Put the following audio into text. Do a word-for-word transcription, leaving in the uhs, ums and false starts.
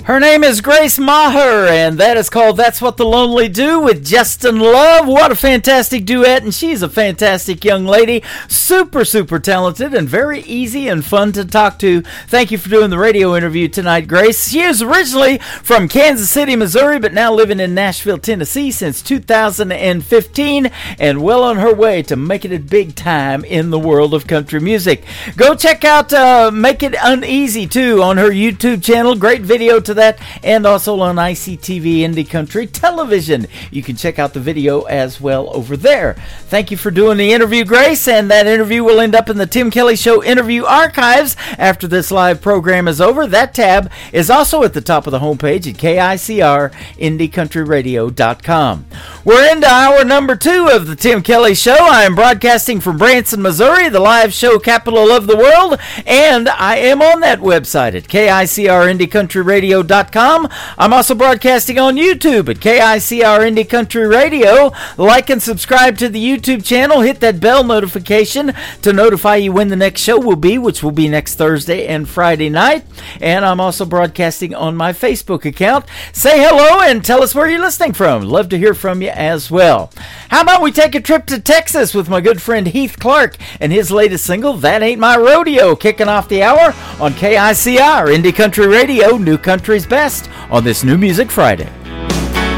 Her name is Grace Maher, and that is called That's What the Lonely Do with Justin Love. What a fantastic duet, and she's a fantastic young lady. Super, super talented and very easy and fun to talk to. Thank you for doing the radio interview tonight, Grace. She is originally from Kansas City, Missouri, but now living in Nashville, Tennessee since two thousand fifteen, and well on her way to making it big time in the world of country music. Go check out uh, Make It Uneasy, too, on her YouTube channel. Great video to that, and also on I C T V Indie Country Television. You can check out the video as well over there. Thank you for doing the interview, Grace, and that interview will end up in the Tim Kelly Show interview archives after this live program is over. That tab is also at the top of the homepage at K I C R indie country radio dot com. We're into hour number two of the Tim Kelly Show. I am broadcasting from Branson, Missouri, the live show capital of the world, and I am on that website at K I C R indie country radio dot com. I'm also broadcasting on YouTube at K I C R Indie Country Radio. Like and subscribe to the YouTube channel. Hit that bell notification to notify you when the next show will be, which will be next Thursday and Friday night. And I'm also broadcasting on my Facebook account. Say hello and tell us where you're listening from. Love to hear from you as well. How about we take a trip to Texas with my good friend Heath Clark and his latest single, That Ain't My Rodeo, kicking off the hour on K I C R Indie Country Radio, New Country's Best, on this New Music Friday.